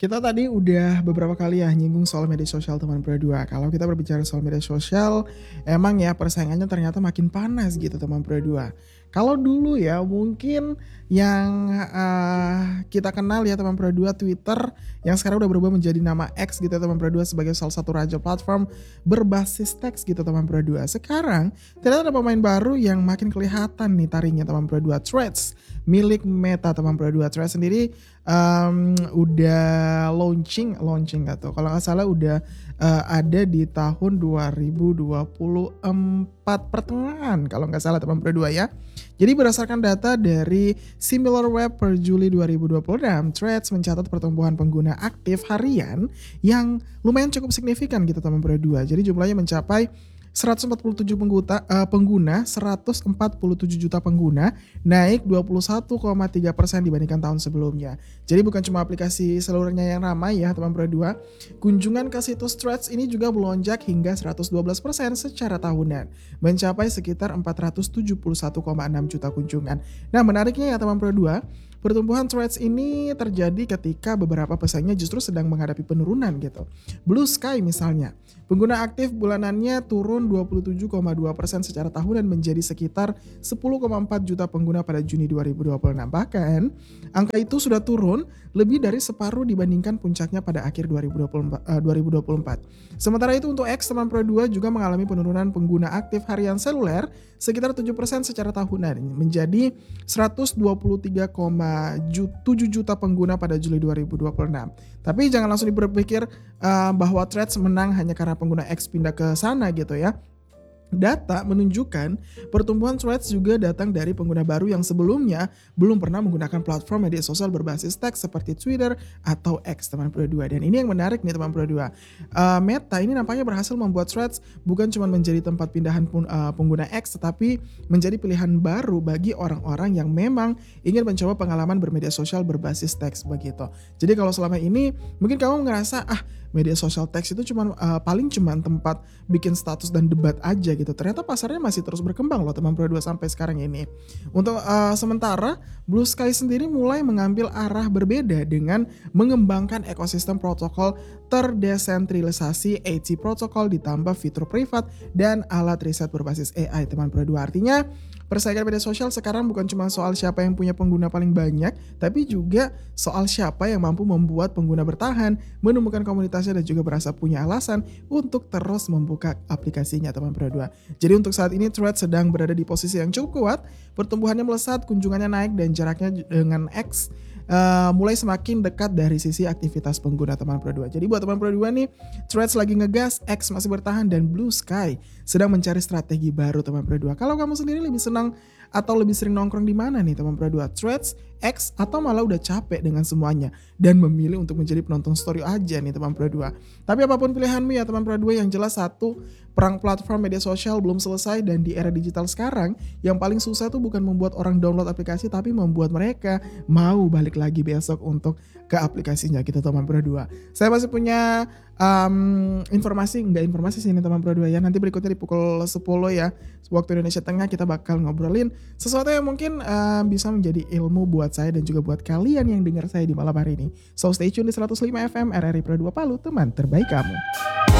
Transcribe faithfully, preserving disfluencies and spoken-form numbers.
Kita tadi udah beberapa kali ya nyinggung soal media sosial teman Pro dua. Kalau kita berbicara soal media sosial, emang ya persaingannya ternyata makin panas gitu teman Pro dua. Kalau dulu ya mungkin yang, eee, kita kenal ya teman Pro dua Twitter yang sekarang udah berubah menjadi nama X gitu ya teman Pro dua sebagai salah satu raja platform berbasis teks gitu teman Pro dua. Sekarang ternyata ada pemain baru yang makin kelihatan nih taringnya teman Pro dua, Threads milik Meta teman Pro dua. Threads sendiri, mmm, udah launching launching nggak tuh, kalau nggak salah udah, eee, ada di tahun dua ribu dua puluh empat pertengahan kalau nggak salah teman Pro dua ya. Jadi berdasarkan data dari SimilarWeb per Juli dua ribu dua puluh enam, Threads mencatat pertumbuhan pengguna aktif harian yang lumayan cukup signifikan gitu teman Pro dua. Jadi jumlahnya mencapai seratus empat puluh tujuh pengguta, eee, pengguna, seratus empat puluh tujuh juta pengguna, naik dua puluh satu koma tiga persen dibandingkan tahun sebelumnya. Jadi bukan cuma aplikasi seluruhnya yang ramai ya teman Pro dua, kunjungan ke situs Threads ini juga melonjak hingga seratus dua belas persen secara tahunan, mencapai sekitar empat ratus tujuh puluh satu koma enam juta kunjungan. Nah menariknya ya teman Pro dua, pertumbuhan Threads ini terjadi ketika beberapa pesaingnya justru sedang menghadapi penurunan gitu. Blue Sky misalnya, pengguna aktif bulanannya turun dua puluh tujuh koma dua persen secara tahunan menjadi sekitar sepuluh koma empat juta pengguna pada Juni dua ribu dua puluh enam. Bahkan, angka itu sudah turun lebih dari separuh dibandingkan puncaknya pada akhir dua ribu dua puluh empat, uh, dua ribu dua puluh empat. Sementara itu untuk X teman Pro dua juga mengalami penurunan pengguna aktif harian seluler sekitar tujuh persen secara tahunan menjadi seratus dua puluh tiga koma tujuh juta pengguna pada Juli dua ribu dua puluh enam. Tapi jangan langsung berpikir uh, bahwa Threads menang hanya karena pengguna X pindah ke sana gitu ya. Data menunjukkan pertumbuhan Threads juga datang dari pengguna baru yang sebelumnya belum pernah menggunakan platform media sosial berbasis teks seperti Twitter atau X teman Pro dua. Dan ini yang menarik nih teman Pro dua. Uh, Meta ini nampaknya berhasil membuat Threads bukan cuma menjadi tempat pindahan pun, uh, pengguna X, tetapi menjadi pilihan baru bagi orang-orang yang memang ingin mencoba pengalaman bermedia sosial berbasis teks begitu. Jadi kalau selama ini mungkin kamu ngerasa ah media sosial teks itu cuma uh, paling cuma tempat bikin status dan debat aja gitu. Ternyata pasarnya masih terus berkembang loh teman Pro dua sampai sekarang ini. Untuk uh, sementara Blue Sky sendiri mulai mengambil arah berbeda dengan mengembangkan ekosistem protokol terdesentralisasi A T protokol ditambah fitur privat dan alat riset berbasis A I teman Pro dua. Artinya persaingan media sosial sekarang bukan cuma soal siapa yang punya pengguna paling banyak, tapi juga soal siapa yang mampu membuat pengguna bertahan, menemukan komunitasnya dan juga berasa punya alasan untuk terus membuka aplikasinya teman Pro dua. Jadi untuk saat ini Threads sedang berada di posisi yang cukup kuat, pertumbuhannya melesat, kunjungannya naik dan jaraknya dengan X Uh, mulai semakin dekat dari sisi aktivitas pengguna teman Pro dua. Jadi buat teman Pro dua nih, Threads lagi ngegas, X masih bertahan dan Blue Sky sedang mencari strategi baru teman Pro dua. Kalau kamu sendiri lebih senang atau lebih sering nongkrong di mana nih teman Pro dua? Threads, X, atau malah udah capek dengan semuanya dan memilih untuk menjadi penonton story aja nih teman Pro dua. Tapi apapun pilihanmu ya teman Pro dua, yang jelas satu, perang platform media sosial belum selesai dan di era digital sekarang yang paling susah tuh bukan membuat orang download aplikasi tapi membuat mereka mau balik lagi besok untuk ke aplikasinya gitu teman Pro dua. Saya masih punya um, informasi, enggak informasi sih ini teman Pro dua ya. Nanti berikutnya di pukul sepuluh ya waktu Indonesia Tengah kita bakal ngobrolin sesuatu yang mungkin uh, bisa menjadi ilmu buat saya dan juga buat kalian yang dengar saya di malam hari ini. So stay tune di seratus lima F M R R I Pro dua Palu, teman terbaik kamu.